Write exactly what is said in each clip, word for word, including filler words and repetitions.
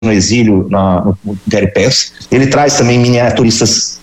no exílio na, no Império Persa. Ele traz também miniaturistas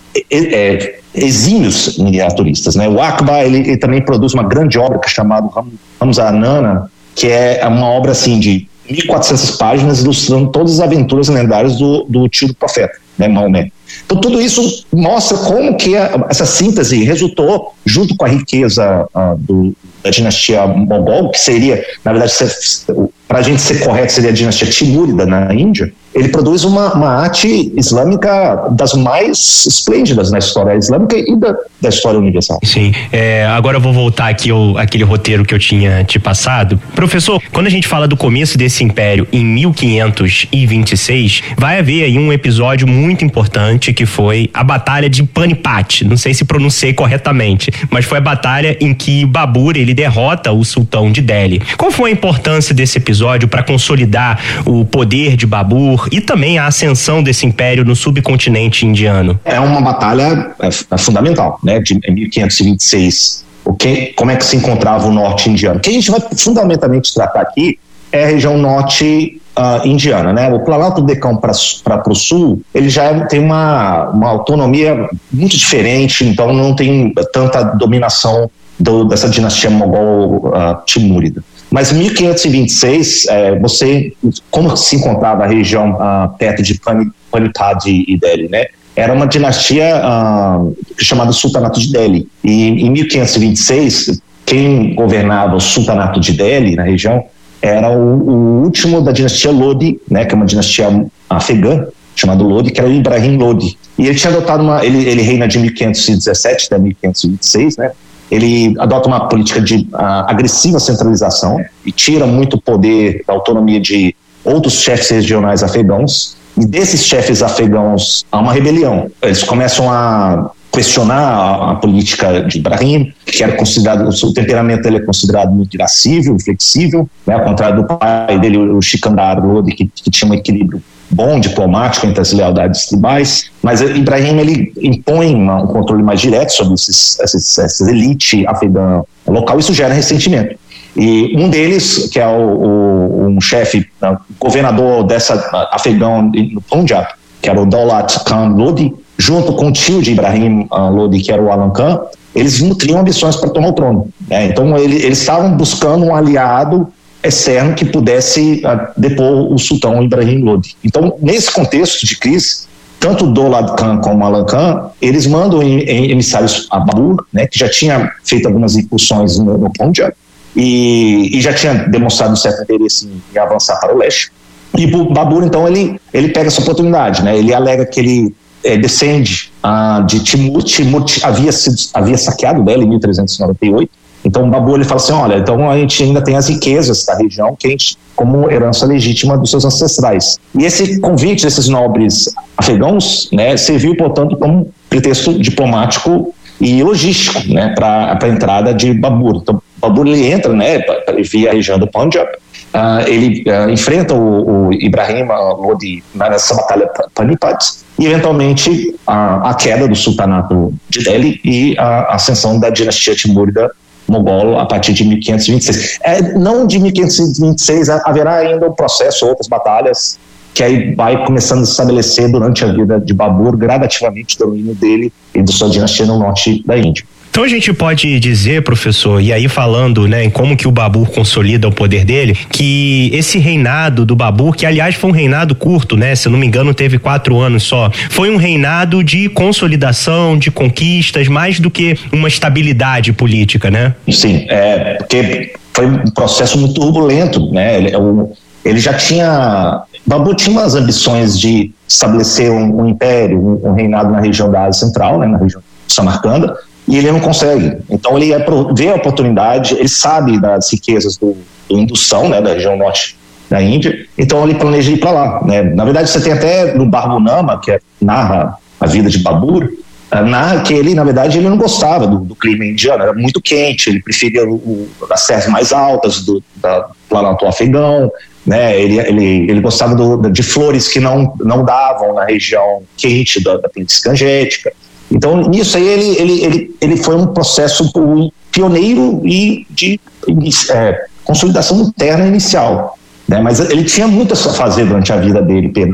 é, exímios miniaturistas, né? O Akbar, ele, ele também produz uma grande obra chamada Hamza Anana, que é uma obra assim de mil e quatrocentas páginas ilustrando todas as aventuras lendárias do, do tio do profeta, né, Maomé. Então tudo isso mostra como que a, essa síntese resultou, junto com a riqueza a, do, da dinastia Mogol, que seria, na verdade, para a gente ser correto, seria a dinastia Timúrida na Índia. Ele produz uma, uma arte islâmica das mais esplêndidas na história islâmica e da, da história universal. Sim, é, agora eu vou voltar aqui ao aquele roteiro que eu tinha te passado. Professor, quando a gente fala do começo desse império em mil quinhentos e vinte e seis, vai haver aí um episódio muito importante que foi a Batalha de Panipat. Não sei se pronunciei corretamente, mas foi a batalha em que Babur ele derrota o sultão de Delhi. Qual foi a importância desse episódio para consolidar o poder de Babur e também a ascensão desse império no subcontinente indiano? É uma batalha é, é fundamental, né? De mil quinhentos e vinte e seis. O que, como é que se encontrava o norte indiano? O que a gente vai fundamentalmente tratar aqui é a região norte uh, indiana, né? O Planalto do Deccan para o sul, ele já é, tem uma, uma autonomia muito diferente, então não tem tanta dominação do, dessa dinastia mogol uh, timúrida. Mas em mil quinhentos e vinte e seis, é, você, como se encontrava a região uh, perto de Panipat e Delhi, né? Era uma dinastia uh, chamada Sultanato de Delhi. E em mil quinhentos e vinte e seis, quem governava o Sultanato de Delhi na região era o, o último da dinastia Lodi, né? Que é uma dinastia afegã, chamada Lodi, que era o Ibrahim Lodi. E ele tinha adotado uma... Ele, ele reina de mil quinhentos e dezessete até mil quinhentos e vinte e seis, né? Ele adota uma política de uh, agressiva centralização e tira muito poder da autonomia de outros chefes regionais afegãos. E desses chefes afegãos há uma rebelião. Eles começam a questionar a, a política de Ibrahim, que era considerado, o temperamento dele é considerado muito irascível, flexível, né, ao contrário do pai dele, o Sikandar Lodi, que, que tinha um equilíbrio bom, diplomático entre as lealdades tribais, mas Ibrahim ele impõe uma, um controle mais direto sobre esses, esses, essa elite afegã local. Isso gera ressentimento. E um deles, que é o, o, um chefe, uh, governador dessa uh, afegão no Punjab, que era o Daulat Khan Lodi, junto com o tio de Ibrahim uh, Lodi, que era o Alam Khan, eles nutriam ambições para tomar o trono. Né? Então ele, eles estavam buscando um aliado externo que pudesse uh, depor o sultão Ibrahim Lodi. Então, nesse contexto de crise, tanto o Daulat Khan como o Alam Khan, eles mandam em, em emissários a Babur, né, que já tinha feito algumas incursões no, no Punjab, e, e já tinha demonstrado um certo interesse em, em avançar para o leste. E o Babur, então, ele, ele pega essa oportunidade, né, ele alega que ele é, descende uh, de Timur. Timur havia, sido, havia saqueado Delhi em mil trezentos e noventa e oito. Então o Babur ele fala assim, olha, então a gente ainda tem as riquezas da região que a gente, como herança legítima dos seus ancestrais. E esse convite desses nobres afegãos, né, serviu, portanto, como pretexto diplomático e logístico, né, para a entrada de Babur. Então Babur ele entra, né, via a região do Punjab, uh, ele uh, enfrenta o, o Ibrahim Lodi nessa batalha Panipat e eventualmente a, a queda do sultanato de Delhi e a ascensão da dinastia timúrida mogol a partir de mil quinhentos e vinte e seis. É, não de mil quinhentos e vinte e seis, haverá ainda um processo, outras batalhas, que aí vai começando a se estabelecer durante a vida de Babur, gradativamente o domínio dele e de sua dinastia no norte da Índia. Então a gente pode dizer, professor, e aí falando, né, em como que o Babur consolida o poder dele, que esse reinado do Babur, que aliás foi um reinado curto, né, se eu não me engano teve quatro anos só, foi um reinado de consolidação, de conquistas, mais do que uma estabilidade política, né? Sim, é, porque foi um processo muito turbulento, né, ele, ele já tinha, Babur tinha umas ambições de estabelecer um, um império, um, um reinado na região da Ásia Central, né, na região de Samarcanda, e ele não consegue. Então ele vê a oportunidade, ele sabe das riquezas do, do Hindustão, né, da região norte da Índia, então ele planeja ir para lá. Né? Na verdade, você tem até no Barbunama, que é, narra a vida de Babur, uh, narra que ele, na verdade, ele não gostava do, do clima indiano, era muito quente, ele preferia o, o, as serras mais altas do da planalto afegão, né? ele, ele, ele gostava do, de flores que não, não davam na região quente da, da planície gangética. Então, nisso aí, ele, ele, ele, ele foi um processo pioneiro e de é, consolidação interna inicial, né? Mas ele tinha muito a fazer durante a vida dele, Pedro.